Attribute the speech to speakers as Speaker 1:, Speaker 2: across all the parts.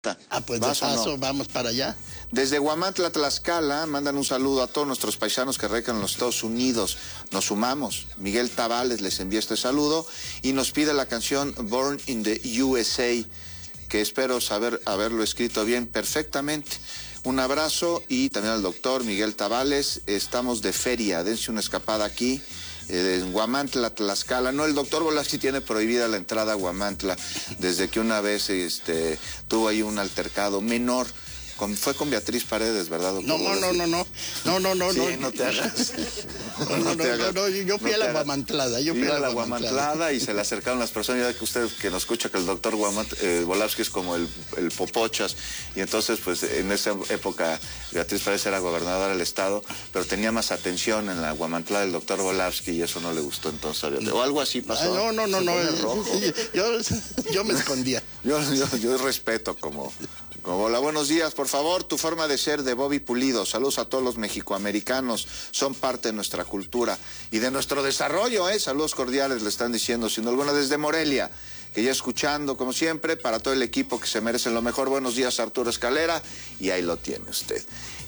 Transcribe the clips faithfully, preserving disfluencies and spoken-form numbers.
Speaker 1: Ah, pues de paso, no? Vamos para allá.
Speaker 2: Desde Huamantla, Tlaxcala, mandan un saludo a todos nuestros paisanos que radican en los Estados Unidos. Nos sumamos. Miguel Tabales les envía este saludo y nos pide la canción Born in the U S A, que espero saber haberlo escrito bien, perfectamente. Un abrazo y también al doctor Miguel Tabales. Estamos de feria, dense una escapada aquí. En Huamantla, Tlaxcala. No, el doctor Volavsky tiene prohibida la entrada a Huamantla desde que una vez este, tuvo ahí un altercado menor. Con, fue con Beatriz Paredes, ¿verdad, doctor?
Speaker 1: No, no, no, no, no, no, no, no,
Speaker 2: sí,
Speaker 1: no.
Speaker 2: no te hagas.
Speaker 1: No, no, no, no, no, yo fui no a la Guamantlada, yo fui
Speaker 2: Iba
Speaker 1: a la,
Speaker 2: la Guamantlada y se le acercaron las personas, ya que usted que nos escucha que el doctor eh, Volavsky es como el, el Popochas, y entonces pues en esa época Beatriz Paredes era gobernadora del estado, pero tenía más atención en la Guamantlada del doctor Volavsky y eso no le gustó entonces a Beatriz. O algo así pasó.
Speaker 1: No, no, no, no,
Speaker 2: rojo.
Speaker 1: yo, yo me escondía.
Speaker 2: Yo, yo, yo respeto como... Hola, buenos días. Por favor, tu forma de ser de Bobby Pulido. Saludos a todos los mexicoamericanos. Son parte de nuestra cultura y de nuestro desarrollo, ¿eh? Saludos cordiales, le están diciendo, sin alguna, desde Morelia. Que ya escuchando, como siempre, para todo el equipo que se merece lo mejor. Buenos días, Arturo Escalera. Y ahí lo tiene usted.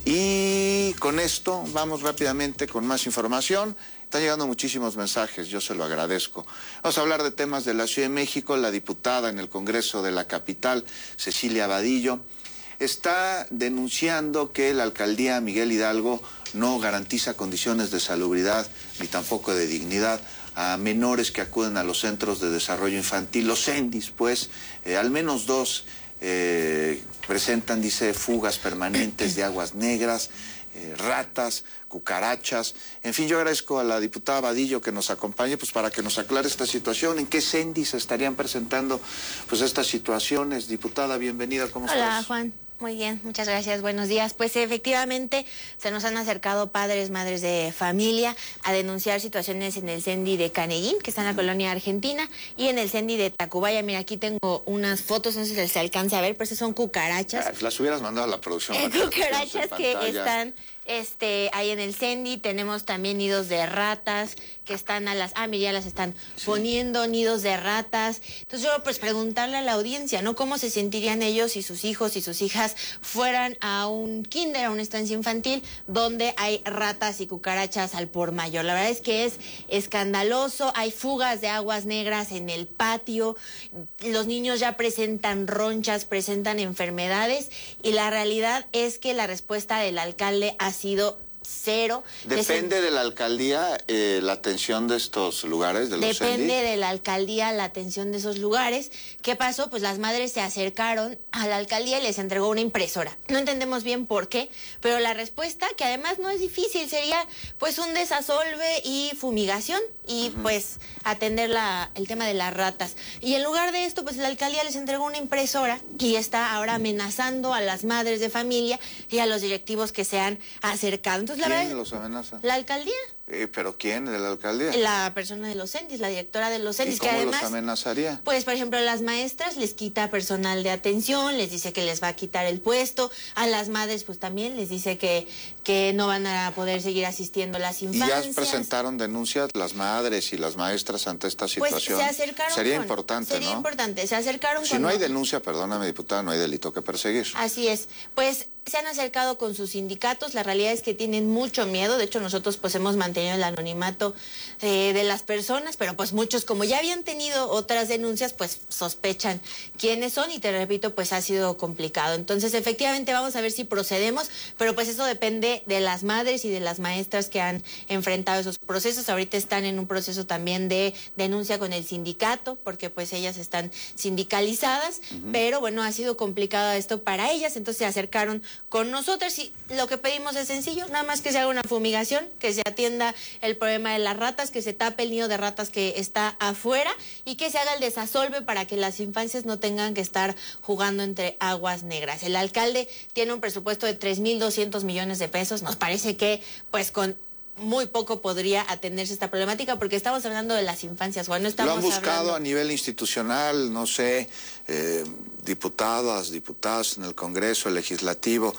Speaker 2: Y con esto vamos rápidamente con más información. Están llegando muchísimos mensajes, yo se lo agradezco. Vamos a hablar de temas de la Ciudad de México. La diputada en el Congreso de la capital, Cecilia Vadillo, está denunciando que la alcaldía Miguel Hidalgo no garantiza condiciones de salubridad ni tampoco de dignidad a menores que acuden a los centros de desarrollo infantil, los CENDIs, pues, eh, al menos dos eh, presentan, dice, fugas permanentes de aguas negras, eh, ratas, cucarachas. En fin, yo agradezco a la diputada Vadillo que nos acompañe pues para que nos aclare esta situación, en qué CENDIs se estarían presentando pues estas situaciones. Diputada, bienvenida, ¿cómo estás?
Speaker 3: Hola, Juan. Muy bien, muchas gracias, buenos días. Pues efectivamente se nos han acercado padres, madres de familia a denunciar situaciones en el CENDI de Caneguín, que está en la colonia Argentina, y en el CENDI de Tacubaya. Mira, aquí tengo unas fotos, no sé si se alcanza a ver, pero esas son cucarachas.
Speaker 2: Ah, las hubieras mandado a la producción.
Speaker 3: Eh, cucarachas que están este, ahí en el CENDI. Tenemos también nidos de ratas que están a las... Ah, mira, ya las están sí. poniendo, nidos de ratas. Entonces yo pues preguntarle a la audiencia, ¿no? ¿Cómo se sentirían ellos si sus hijos y sus hijas fueran a un kinder, a una estancia infantil, donde hay ratas y cucarachas al por mayor? La verdad es que es escandaloso, hay fugas de aguas negras en el patio, los niños ya presentan ronchas, presentan enfermedades, y la realidad es que la respuesta del alcalde ha sido cero.
Speaker 2: ¿Depende de la alcaldía eh, la atención de estos lugares, de los
Speaker 3: Depende de la alcaldía la atención de esos lugares. ¿Qué pasó? Pues las madres se acercaron a la alcaldía y les entregó una impresora. No entendemos bien por qué, pero la respuesta, que además no es difícil, sería pues un desasolve y fumigación y uh-huh. pues atender la, el tema de las ratas. Y en lugar de esto, pues la alcaldía les entregó una impresora y está ahora amenazando a las madres de familia y a los directivos que se han acercado. Entonces,
Speaker 2: ¿quién
Speaker 3: la verdad,
Speaker 2: los amenaza?
Speaker 3: La alcaldía.
Speaker 2: Eh, ¿Pero quién? ¿De la alcaldía?
Speaker 3: La persona de los CENDIs, la directora de los CENDIs.
Speaker 2: ¿Y cómo
Speaker 3: que además,
Speaker 2: los amenazaría?
Speaker 3: Pues, por ejemplo, a las maestras les quita personal de atención, les dice que les va a quitar el puesto. A las madres, pues también les dice que, que no van a poder seguir asistiendo a las infancias.
Speaker 2: ¿Y ya presentaron denuncias las madres y las maestras ante esta situación?
Speaker 3: Pues se acercaron
Speaker 2: Sería
Speaker 3: con,
Speaker 2: importante,
Speaker 3: Sería
Speaker 2: ¿no?
Speaker 3: importante, se acercaron
Speaker 2: Si
Speaker 3: con...
Speaker 2: no hay denuncia, perdóname, diputada, no hay delito que perseguir.
Speaker 3: Así es. Pues se han acercado con sus sindicatos, la realidad es que tienen mucho miedo, de hecho nosotros pues hemos mantenido el anonimato eh, de las personas, pero pues muchos como ya habían tenido otras denuncias pues sospechan quiénes son y te repito pues ha sido complicado. Entonces efectivamente vamos a ver si procedemos, pero pues eso depende de las madres y de las maestras que han enfrentado esos procesos. Ahorita están en un proceso también de denuncia con el sindicato porque pues ellas están sindicalizadas, uh-huh. pero bueno, ha sido complicado esto para ellas, entonces se acercaron con nosotros y lo que pedimos es sencillo, nada más que se haga una fumigación, que se atienda el problema de las ratas, que se tape el nido de ratas que está afuera y que se haga el desasolve para que las infancias no tengan que estar jugando entre aguas negras. El alcalde tiene un presupuesto de tres mil doscientos millones de pesos, nos parece que pues con muy poco podría atenderse esta problemática, porque estamos hablando de las infancias, Juan, no estamos
Speaker 2: Lo han buscado
Speaker 3: hablando...
Speaker 2: a nivel institucional, no sé, eh, diputadas, diputados en el Congreso, el Legislativo,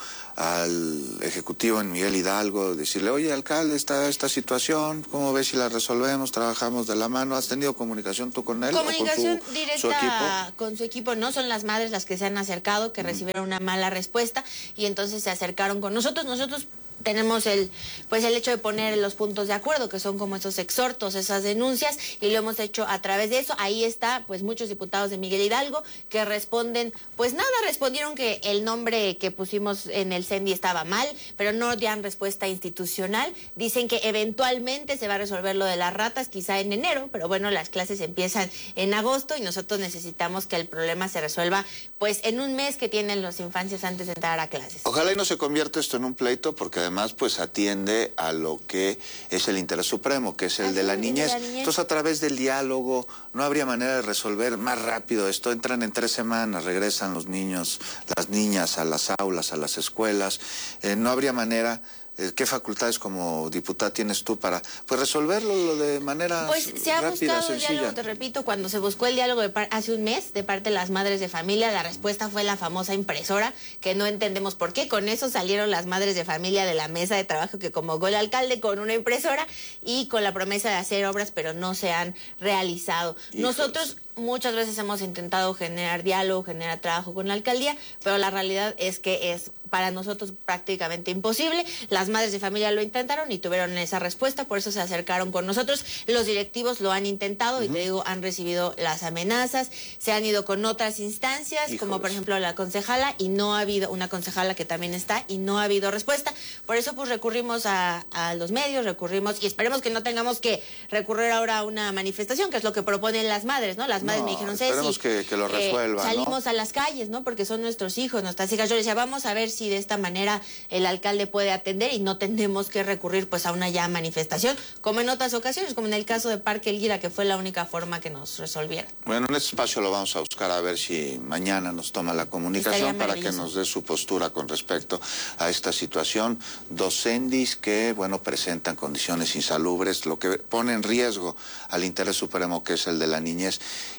Speaker 2: al Ejecutivo en Miguel Hidalgo, decirle, oye, alcalde, está esta situación, ¿cómo ves si la resolvemos? Trabajamos de la mano. ¿Has tenido comunicación tú con él?
Speaker 3: Comunicación
Speaker 2: o con su,
Speaker 3: directa
Speaker 2: su equipo?
Speaker 3: Con su equipo, no son las madres las que se han acercado, que mm. recibieron una mala respuesta y entonces se acercaron con nosotros. Nosotros tenemos el pues el hecho de poner los puntos de acuerdo, que son como esos exhortos, esas denuncias, y lo hemos hecho a través de eso. Ahí está, pues muchos diputados de Miguel Hidalgo que responden, pues nada, respondieron que el nombre que pusimos en el C E N D I estaba mal, pero no dan respuesta institucional. Dicen que eventualmente se va a resolver lo de las ratas, quizá en enero, pero bueno, las clases empiezan en agosto y nosotros necesitamos que el problema se resuelva pues en un mes que tienen los infancias antes de entrar a clases.
Speaker 2: Ojalá y no se convierta esto en un pleito, porque además Además, pues atiende a lo que es el interés supremo, que es el de la niñez. de la niñez. Entonces, a través del diálogo, no habría manera de resolver más rápido esto. Entran en tres semanas, regresan los niños, las niñas a las aulas, a las escuelas. Eh, no habría manera... ¿Qué facultades como diputada tienes tú para pues resolverlo de manera
Speaker 3: pues se ha
Speaker 2: rápida,
Speaker 3: buscado
Speaker 2: sencilla?
Speaker 3: El diálogo, te repito, cuando se buscó el diálogo de par hace un mes de parte de las madres de familia, la respuesta fue la famosa impresora, que no entendemos por qué. Con eso salieron las madres de familia de la mesa de trabajo que convocó el alcalde, con una impresora y con la promesa de hacer obras, pero no se han realizado. Hijos. Nosotros muchas veces hemos intentado generar diálogo, generar trabajo con la alcaldía, pero la realidad es que es para nosotros prácticamente imposible. Las madres de familia lo intentaron y tuvieron esa respuesta, por eso se acercaron con nosotros. Los directivos lo han intentado uh-huh. y te digo, han recibido las amenazas, se han ido con otras instancias, Híjoles. como por ejemplo la concejala, y no ha habido, una concejala que también está, y no ha habido respuesta. Por eso pues recurrimos a, a los medios, recurrimos, y esperemos que no tengamos que recurrir ahora a una manifestación, que es lo que proponen las madres, ¿no? Las madres
Speaker 2: no,
Speaker 3: me dijeron,
Speaker 2: esperemos
Speaker 3: Ceci,
Speaker 2: que, que lo resuelvan,
Speaker 3: eh, salimos
Speaker 2: ¿no?
Speaker 3: a las calles, ¿no? Porque son nuestros hijos, nuestras hijas. Yo les decía, vamos a ver si de esta manera el alcalde puede atender y no tenemos que recurrir pues a una ya manifestación, como en otras ocasiones, como en el caso de Parque Elguira, que fue la única forma que nos resolviera.
Speaker 2: Bueno, en este espacio lo vamos a buscar a ver si mañana nos toma la comunicación para que nos dé su postura con respecto a esta situación. Dos C E N D Is que, bueno, presentan condiciones insalubres, lo que pone en riesgo al interés supremo, que es el de la niñez.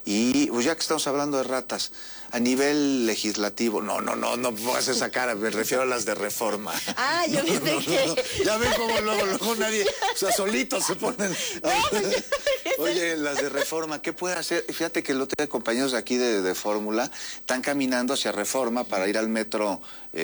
Speaker 2: Y pues ya que estamos hablando de ratas, a nivel legislativo, no, no, no, no pongas esa cara, me refiero a las de reforma.
Speaker 3: Ah, yo
Speaker 2: no,
Speaker 3: pensé
Speaker 2: no,
Speaker 3: que...
Speaker 2: no, no. Ya ven cómo luego, luego nadie, o sea, solitos se ponen. Oye, las de reforma, ¿qué puede hacer? Fíjate que el otro día compañeros de aquí de, de Fórmula están caminando hacia Reforma para ir al metro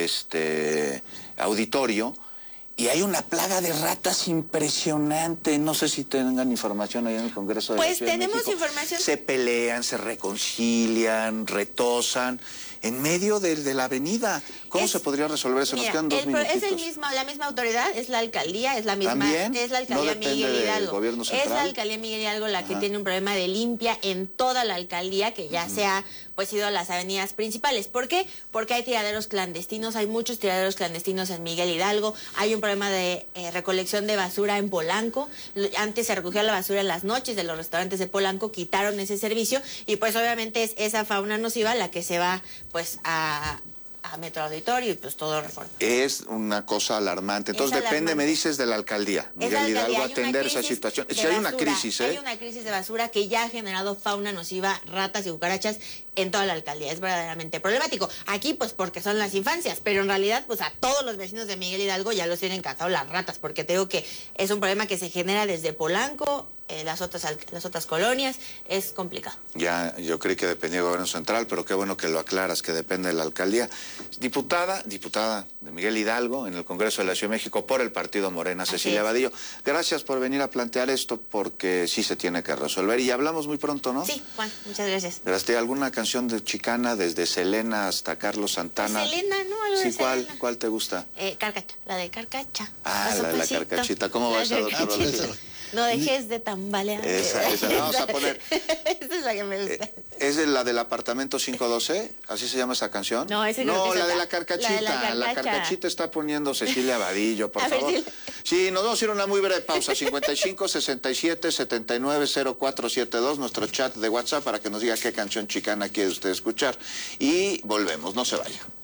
Speaker 2: este Auditorio. Y hay una plaga de ratas impresionante. No sé si tengan información ahí en el Congreso de
Speaker 3: pues
Speaker 2: la Ciudad de México.
Speaker 3: Pues tenemos información.
Speaker 2: Se pelean, se reconcilian, retosan en medio de, de la avenida. ¿Cómo es, se podría resolver eso? Nos
Speaker 3: mira,
Speaker 2: quedan dos
Speaker 3: el,
Speaker 2: minutitos.
Speaker 3: Es el mismo, la misma autoridad, es la alcaldía, es la misma.
Speaker 2: ¿También?
Speaker 3: Es la alcaldía
Speaker 2: ¿No
Speaker 3: Miguel Hidalgo.
Speaker 2: Gobierno central?
Speaker 3: Es la alcaldía Miguel Hidalgo la que
Speaker 2: Ajá.
Speaker 3: tiene un problema de limpia en toda la alcaldía, que ya uh-huh. se ha pues ido a las avenidas principales. ¿Por qué? Porque hay tiraderos clandestinos, hay muchos tiraderos clandestinos en Miguel Hidalgo, hay un problema de eh, recolección de basura en Polanco. Antes se recogía la basura en las noches de los restaurantes de Polanco, quitaron ese servicio y pues obviamente es esa fauna nociva la que se va pues a a Metro Auditorio y pues todo Reforma.
Speaker 2: Es una cosa alarmante. Entonces es depende, alarmante. Me dices, de la alcaldía. Miguel la alcaldía. Hidalgo atender esa situación. Si hay una crisis, ¿eh?
Speaker 3: Hay una crisis de basura que ya ha generado fauna nociva, ratas y cucarachas en toda la alcaldía. Es verdaderamente problemático. Aquí pues porque son las infancias, pero en realidad pues a todos los vecinos de Miguel Hidalgo ya los tienen cansados las ratas, porque te digo que es un problema que se genera desde Polanco, eh, las otras las otras colonias, es complicado.
Speaker 2: Ya, yo creí que dependía del gobierno central, pero qué bueno que lo aclaras, que depende de la alcaldía. Diputada, diputada de Miguel Hidalgo en el Congreso de la Ciudad de México por el Partido Morena, Así Cecilia es. Vadillo. Gracias por venir a plantear esto, porque sí se tiene que resolver. Y hablamos muy pronto, ¿no?
Speaker 3: Sí, Juan, muchas gracias.
Speaker 2: Gracias. ¿Alguna canción de chicana desde Selena hasta Carlos Santana?
Speaker 3: Selena, no, algo
Speaker 2: sí,
Speaker 3: de
Speaker 2: ¿cuál,
Speaker 3: Selena.
Speaker 2: ¿Cuál te gusta?
Speaker 3: Eh, Carcacha, la de Carcacha.
Speaker 2: Ah,
Speaker 3: Paso,
Speaker 2: la de la
Speaker 3: pasito.
Speaker 2: Carcachita. ¿Cómo va esa, doctor?
Speaker 3: No dejes de tambalear.
Speaker 2: Esa, esa, la vamos a poner.
Speaker 3: Esa es la que me gusta.
Speaker 2: ¿Es de la del apartamento quinientos doce? ¿Así se llama esa canción?
Speaker 3: No, ese
Speaker 2: no
Speaker 3: creo que
Speaker 2: la,
Speaker 3: es
Speaker 2: de
Speaker 3: otra.
Speaker 2: la Carcachita.
Speaker 3: La de la Carcacha.
Speaker 2: La Carcachita está poniendo Cecilia Vadillo, por
Speaker 3: A
Speaker 2: favor.
Speaker 3: ver,
Speaker 2: sí, nos vamos a ir a una muy breve pausa. cincuenta y cinco, sesenta y siete, setenta y nueve, cero cuatro setenta y dos, nuestro chat de WhatsApp para que nos diga qué canción chicana quiere usted escuchar. Y volvemos, no se vaya.